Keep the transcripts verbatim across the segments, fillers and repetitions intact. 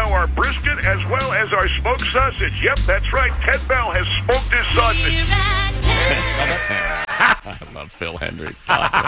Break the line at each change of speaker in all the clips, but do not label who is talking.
now our brisket as well as our smoked sausage. Yep, that's right. Ted Bell has smoked his sausage.
I love Phil Hendrick.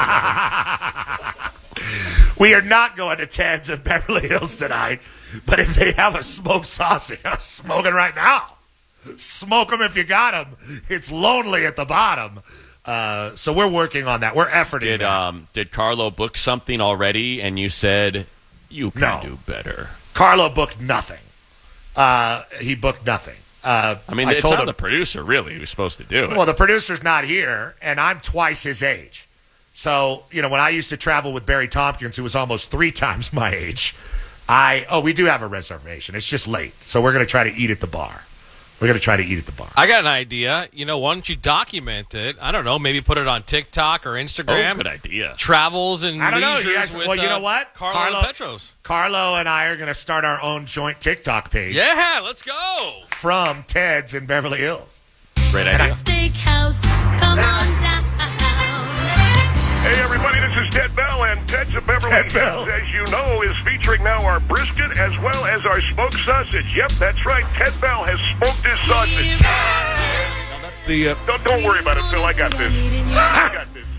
We are not going to Ted's in Beverly Hills tonight, but if they have a smoked sausage, I'm smoking right now. Smoke them if you got them. It's lonely at the bottom. Uh, so we're working on that. We're efforting
Did
that.
um did Carlo book something already and you said you can
No.
do better?
Carlo booked nothing. Uh, he booked nothing. Uh,
I mean,
I
it's
told
not
him,
the producer, really, who's supposed to do it.
well, the producer's not here, and I'm twice his age. So, you know, when I used to travel with Barry Tompkins, who was almost three times my age, I, oh, we do have a reservation. It's just late. So we're going to try to eat at the bar. We're going to try to eat at the bar.
I got an idea. You know, why don't you document it? I don't know. Maybe put it on TikTok or Instagram.
Oh, good idea.
Travels and
I don't know.
leisures
You guys,
with,
well, you know
uh,
what?
Carlo,
Carlo-
and Petros.
Carlo and I are going to start our own joint TikTok page
Yeah, let's go.
from Ted's in Beverly Hills.
Great idea.
Steakhouse, come on down.
Hey, everybody, this is Ted Bell, and Ted's of Beverly
Ted Bell.
Hills, as you know, is featuring now our brisket as well as our smoked sausage. Yep, that's right. Ted Bell has smoked his sausage.
Now that's the... Uh,
Don't, don't worry about it, Phil. I got this. I got this.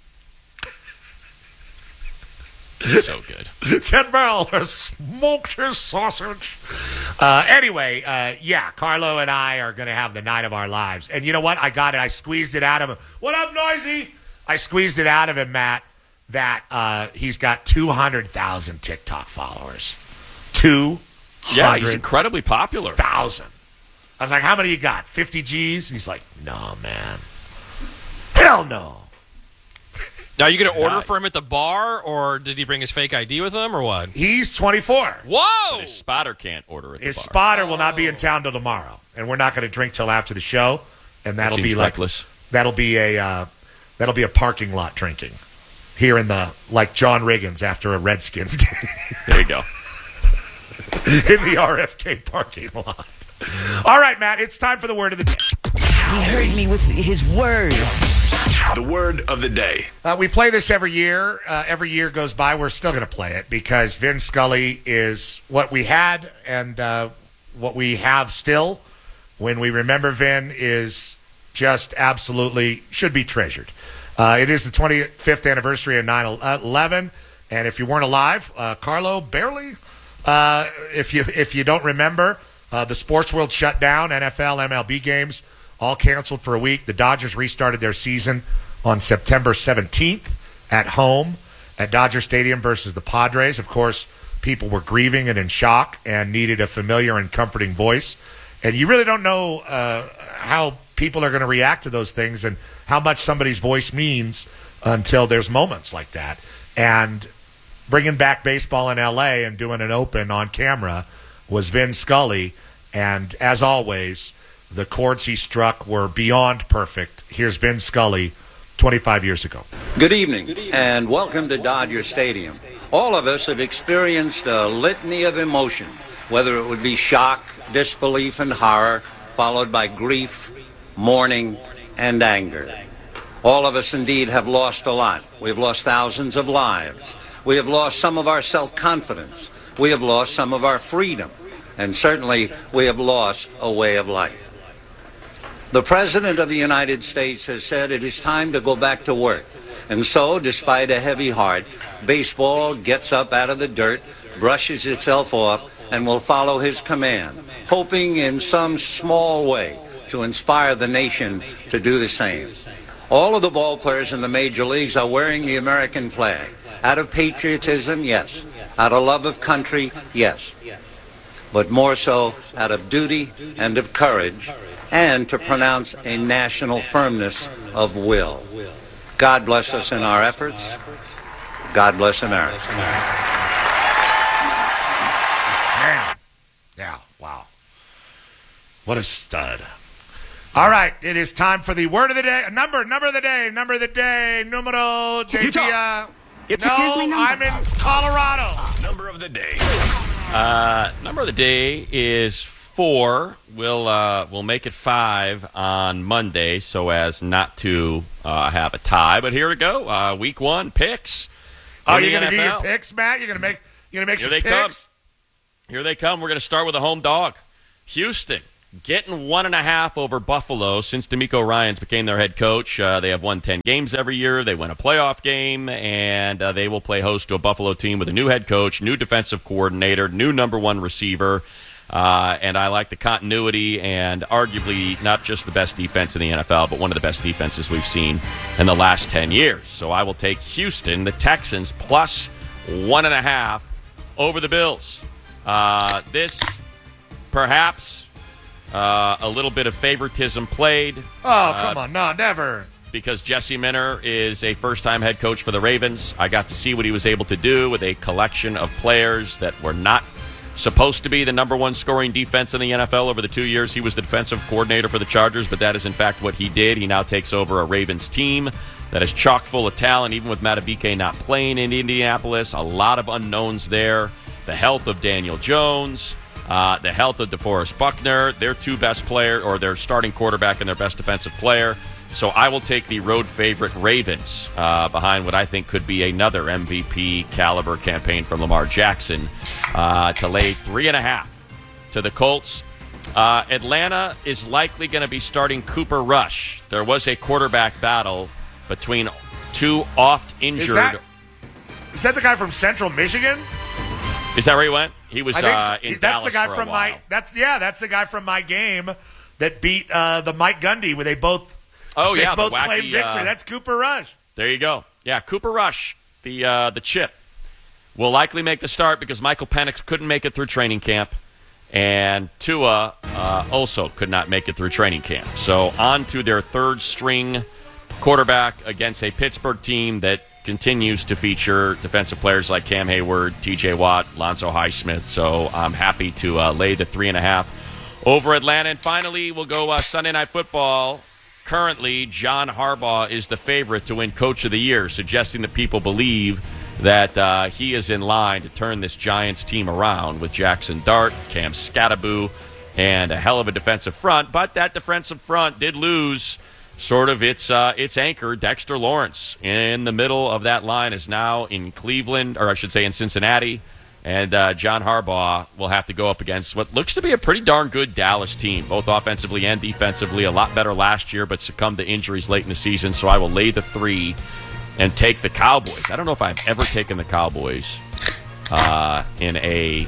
So good.
Ted Bell has smoked his sausage. Uh, anyway, uh, yeah, Carlo and I are going to have the night of our lives. And you know what? I got it. I squeezed it out of him. What up, Noisy? I squeezed it out of him, Matt, that uh, he's got two hundred thousand TikTok followers. two
Yeah, he's
hundred
incredibly popular.
thousand. I was like, how many you got? fifty G's? He's like, no, man. Hell no.
Now, are you going to order for him at the bar, or did he bring his fake I D with him, or what?
He's twenty-four.
Whoa!
His spotter can't order at the
His
bar.
spotter will not be in town till tomorrow, and we're not going to drink till after the show, and that'll
Seems
be like
reckless.
that'll be a uh, that'll be a parking lot drinking here in the like John Riggins after a Redskins game
There you go.
in the R F K parking lot. All right, Matt, it's time for the word of the day.
He heard me with his words.
The word of the day.
Uh, we play this every year. Uh, every year goes by, we're still going to play it because Vin Scully is what we had and uh, what we have still. When we remember Vin is just absolutely should be treasured. Uh, it is the twenty-fifth anniversary of nine eleven, and if you weren't alive, uh, Carlo, barely. Uh, if you if you don't remember, uh, the sports world shut down. N F L, M L B games all canceled for a week. The Dodgers restarted their season on September seventeenth at home at Dodger Stadium versus the Padres. Of course, people were grieving and in shock and needed a familiar and comforting voice. And you really don't know uh, how people are going to react to those things and how much somebody's voice means until there's moments like that. And bringing back baseball in L A and doing an open on camera was Vin Scully. And as always, the chords he struck were beyond perfect. Here's Vin Scully twenty-five years ago.
Good evening, and welcome to Dodger Stadium. All of us have experienced a litany of emotions, whether it would be shock, disbelief, and horror, followed by grief, mourning, and anger. All of us indeed have lost a lot. We have lost thousands of lives. We have lost some of our self-confidence. We have lost some of our freedom. And certainly, we have lost a way of life. The President of the United States has said it is time to go back to work. And so, despite a heavy heart, baseball gets up out of the dirt, brushes itself off, and will follow his command, hoping in some small way to inspire the nation to do the same. All of the ball players in the major leagues are wearing the American flag. Out of patriotism, yes. Out of love of country, yes. But more so out of duty and of courage, and to pronounce a national firmness of will. God bless us in our efforts. God bless America.
Man. Yeah, wow. What a stud. All right, it is time for the word of the day. Number, number of the day, number of the day, numero de dia. No,
Here's my number.
I'm in Colorado.
Number of the day.
Uh, number of the day is four. We'll uh, we'll make it five on Monday so as not to uh, have a tie. But here we go. Uh, week one picks.
Oh,
in
you're
the
going to do
N F
your
L.
picks, Matt? You're going to make you're going to make
Here
some
they
picks?
come. Here they come. We're going to start with a home dog. Houston getting one and a half over Buffalo since D'Amico Ryans became their head coach. Uh, they have won ten games every year. They win a playoff game, and uh, they will play host to a Buffalo team with a new head coach, new defensive coordinator, new number one receiver. Uh, and I like the continuity and arguably not just the best defense in the N F L, but one of the best defenses we've seen in the last ten years. So I will take Houston, the Texans, plus one and a half over the Bills. Uh, this, perhaps, uh, a little bit of favoritism played.
Oh,
uh,
come on. No, never.
Because Jesse Minter is a first-time head coach for the Ravens. I got to see what he was able to do with a collection of players that were not supposed to be the number one scoring defense in the N F L over the two years he was the defensive coordinator for the Chargers, but that is in fact what he did. He now takes over a Ravens team that is chock full of talent, even with Madubuike not playing in Indianapolis. A lot of unknowns there. The health of Daniel Jones, uh, the health of DeForest Buckner, their two best player, or their starting quarterback and their best defensive player. So I will take the road favorite Ravens uh, behind what I think could be another M V P caliber campaign from Lamar Jackson uh, to lay three and a half to the Colts. Uh, Atlanta is likely going to be starting Cooper Rush. There was a quarterback battle between two oft-injured.
Is that, is that the guy from Central Michigan?
Is that where he went? He was
I think
uh,
so.
in
That's
Dallas
the guy
for a
from
while.
my. That's yeah. That's the guy from my game that beat uh, the Mike Gundy, where they both.
Oh
they
yeah,
both
the wacky,
claimed victory.
uh,
That's Cooper Rush.
There you go. Yeah, Cooper Rush, the uh, the chip, will likely make the start because Michael Penix couldn't make it through training camp, and Tua uh, also could not make it through training camp. So on to their third string quarterback against a Pittsburgh team that continues to feature defensive players like Cam Hayward, T J Watt, Lonzo Highsmith. So I'm happy to uh, lay the three and a half over Atlanta. And finally, we'll go uh, Sunday Night Football. Currently, John Harbaugh is the favorite to win Coach of the Year, suggesting that people believe that uh, he is in line to turn this Giants team around with Jackson Dart, Cam Scattaboo, and a hell of a defensive front. But that defensive front did lose sort of its uh, its anchor, Dexter Lawrence. In the middle of that line is now in Cleveland, or I should say in Cincinnati. And uh, John Harbaugh will have to go up against what looks to be a pretty darn good Dallas team, both offensively and defensively. A lot better last year, but succumbed to injuries late in the season. So I will lay the three and take the Cowboys. I don't know if I've ever taken the Cowboys uh, in a...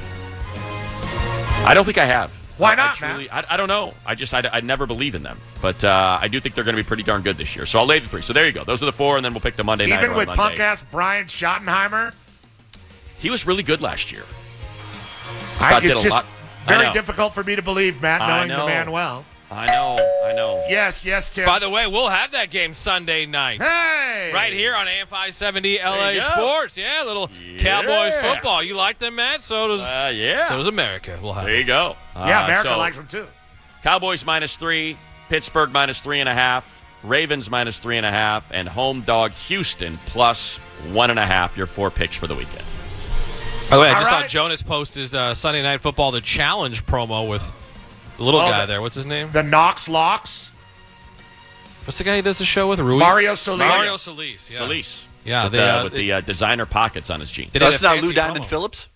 I don't think I have.
Why
I,
not,
I truly,
man?
I, I don't know. I just, I, I never believe in them. But uh, I do think they're going to be pretty darn good this year. So I'll lay the three. So there you go. Those are the four, and then we'll pick the Monday night.
Even with punk-ass Brian Schottenheimer?
He was really good last year.
I,
Thought did
it's
a
just
lot- I
very
know.
difficult for me to believe, Matt,
I
knowing
know.
the man well.
I know, I know.
Yes, yes, Tim.
By the way, we'll have that game Sunday night.
Hey!
Right here on A M five seventy L
There
A
you go.
Sports. Yeah, a little
Yeah.
Cowboys football. You like them, Matt? So does,
Uh, yeah.
so does America. We'll have
There you go.
Yeah,
Uh,
America
so
likes him too.
Cowboys minus three, Pittsburgh minus three and a half, Ravens minus three and a half, and home dog Houston plus one and a half. Your four picks for the weekend.
By the way, I
All
just
right.
saw Jonas post his uh, Sunday Night Football The Challenge promo with the little
Oh,
guy
the-
there. What's his name?
The Knox Locks,
What's the guy who does the show with? Rui?
Mario Solis.
Mario Solis. Yeah.
Solis.
Yeah,
with,
they,
uh,
uh,
with
they-
the uh, designer pockets on his jeans.
They did
That's
a
not
fancy
Lou Diamond
promo.
Phillips?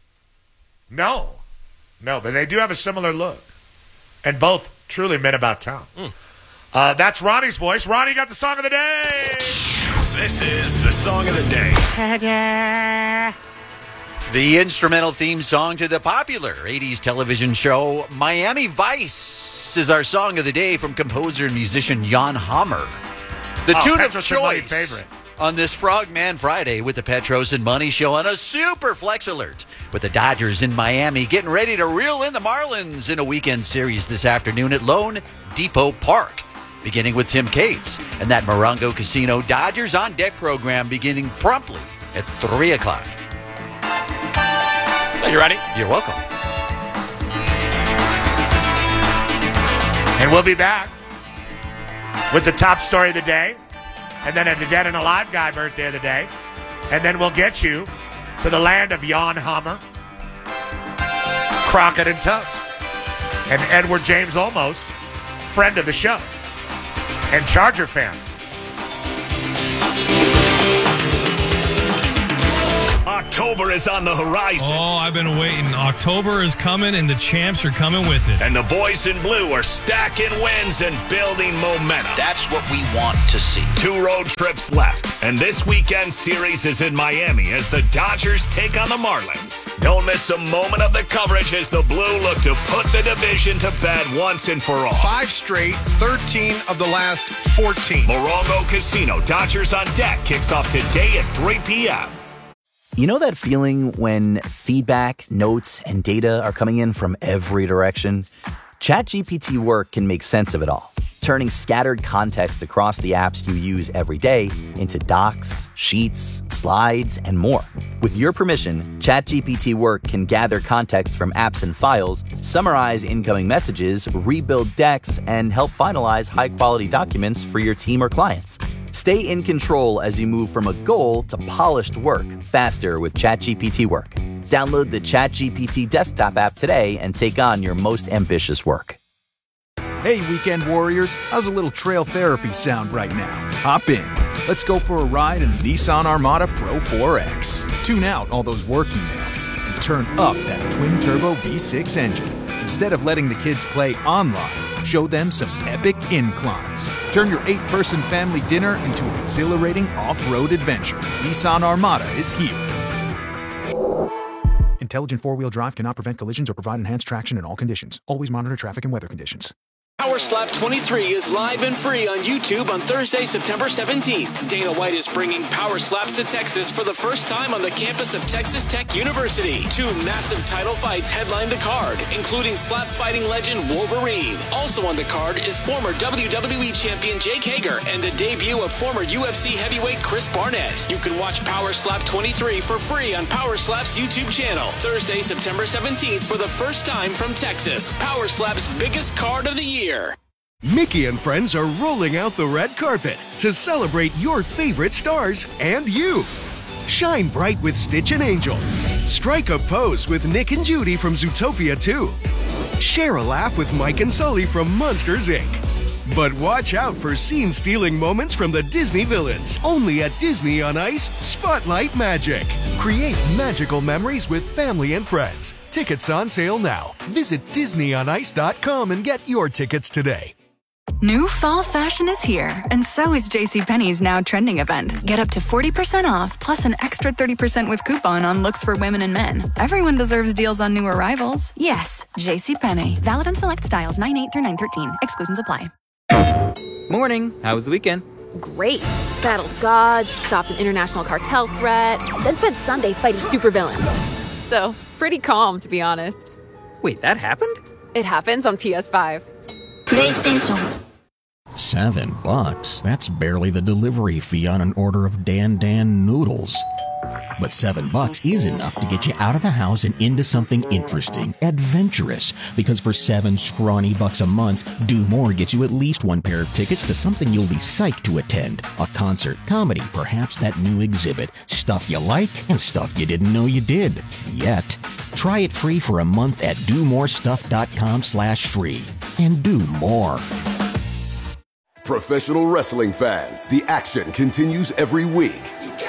No, no, but they do have a similar look, and both truly men about town.
Hmm.
Uh, that's Ronnie's voice. Ronnie got the song of the day.
This is the song of the day.
The instrumental theme song to the popular eighties television show Miami Vice is our song of the day from composer and musician Jan Hammer. The
Oh,
tune of
Petros and Money
choice
favorite.
on this Frogman Friday with the Petros and Money Show on a super flex alert with the Dodgers in Miami getting ready to reel in the Marlins in a weekend series this afternoon at Lone Depot Park. Beginning with Tim Cates and that Morongo Casino Dodgers on Deck program beginning promptly at three o'clock.
Are you ready?
You're welcome.
And we'll be back with the top story of the day, and then a dead and alive guy birthday of the day, and then we'll get you to the land of Jan Hammer, Crockett and Tubbs, and Edward James Olmos, friend of the show, and Charger fan.
A October is on the horizon.
Oh, I've been waiting. October is coming, and the champs are coming with it.
And the boys in blue are stacking wins and building momentum.
That's what we want to see.
Two road trips left, and this weekend series is in Miami as the Dodgers take on the Marlins. Don't miss a moment of the coverage as the Blue look to put the division to bed once and for all.
Five straight, thirteen of the last fourteen.
Morongo Casino, Dodgers on deck, kicks off today at three p.m.
You know that feeling when feedback, notes, and data are coming in from every direction? ChatGPT Work can make sense of it all, turning scattered context across the apps you use every day into docs, sheets, slides, and more. With your permission, ChatGPT Work can gather context from apps and files, summarize incoming messages, rebuild decks, and help finalize high-quality documents for your team or clients. Stay in control as you move from a goal to polished work faster with ChatGPT Work. Download the ChatGPT desktop app today and take on your most ambitious work.
Hey, weekend warriors, how's a little trail therapy sound right now? Hop in. Let's go for a ride in the Nissan Armada Pro four X. Tune out all those work emails and turn up that twin-turbo V six engine. Instead of letting the kids play online, show them some epic inclines. Turn your eight-person family dinner into an exhilarating off-road adventure. Nissan Armada is here. Intelligent four-wheel drive cannot prevent collisions or provide enhanced traction in all conditions. Always monitor traffic and weather conditions.
Power Slap twenty-three is live and free on YouTube on Thursday, September seventeenth. Dana White is bringing Power Slaps to Texas for the first time on the campus of Texas Tech University. Two massive title fights headline the card, including slap fighting legend Wolverine. Also on the card is former W W E champion Jake Hager and the debut of former U F C heavyweight Chris Barnett. You can watch Power Slap twenty-three for free on Power Slap's YouTube channel. Thursday, September seventeenth for the first time from Texas. Power Slap's biggest card of the year.
Mickey and friends are rolling out the red carpet to celebrate your favorite stars and you. Shine bright with Stitch and Angel. Strike a pose with Nick and Judy from Zootopia two. Share a laugh with Mike and Sully from Monsters, Incorporated. But watch out for scene-stealing moments from the Disney villains. Only at Disney on Ice, Spotlight Magic. Create magical memories with family and friends. Tickets on sale now. Visit Disney on Ice dot com and get your tickets today.
New fall fashion is here, and so is JCPenney's Now Trending event. Get up to forty percent off, plus an extra thirty percent with coupon on looks for women and men. Everyone deserves deals on new arrivals. Yes, JCPenney. Valid on select styles nine eight through nine thirteen. Exclusions apply.
Morning. How was the weekend?
Great. Battled gods, stopped an international cartel threat, then spent Sunday fighting supervillains. So, pretty calm, to be honest.
Wait, that happened?
It happens on P S five.
PlayStation. Seven bucks. That's barely the delivery fee on an order of Dan Dan noodles. But seven bucks is enough to get you out of the house and into something interesting, adventurous. Because for seven scrawny bucks a month, Do More gets you at least one pair of tickets to something you'll be psyched to attend. A concert, comedy, perhaps that new exhibit. Stuff you like and stuff you didn't know you did. Yet. Try it free for a month at do more stuff dot com slash free. And do more.
Professional wrestling fans, the action continues every week.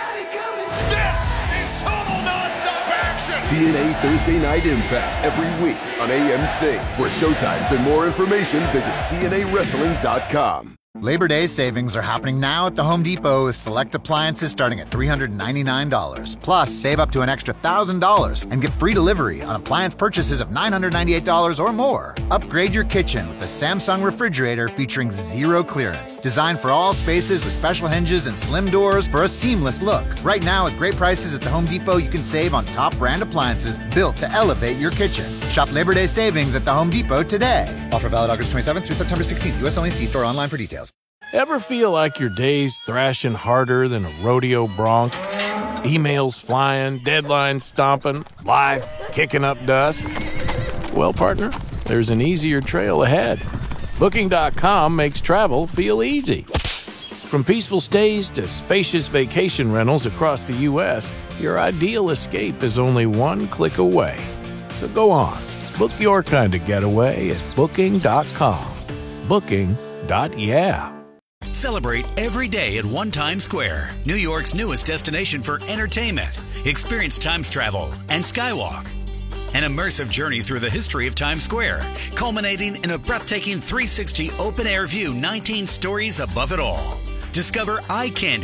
This is total nonstop action.
T N A Thursday Night Impact every week on A M C. For showtimes and more information, visit T N A wrestling dot com.
Labor Day savings are happening now at the Home Depot with select appliances starting at three hundred ninety-nine dollars. Plus, save up to an extra one thousand dollars and get free delivery on appliance purchases of nine hundred ninety-eight dollars or more. Upgrade your kitchen with the Samsung refrigerator featuring zero clearance. Designed for all spaces with special hinges and slim doors for a seamless look. Right now, at great prices at the Home Depot, you can save on top brand appliances built to elevate your kitchen. Shop Labor Day savings at the Home Depot today. Offer valid August twenty-seventh through September sixteenth. U S only. See store online for details.
Ever feel like your day's thrashing harder than a rodeo bronc? Emails flying, deadlines stomping, life kicking up dust? Well, partner, there's an easier trail ahead. Booking dot com makes travel feel easy. From peaceful stays to spacious vacation rentals across the U S, your ideal escape is only one click away. So go on, book your kind of getaway at Booking dot com. Booking. Yeah.
Celebrate every day at One Times Square, New York's newest destination for entertainment. Experience Times travel and Skywalk. An immersive journey through the history of Times Square, culminating in a breathtaking three sixty open-air view nineteen stories above it all. Discover eye candy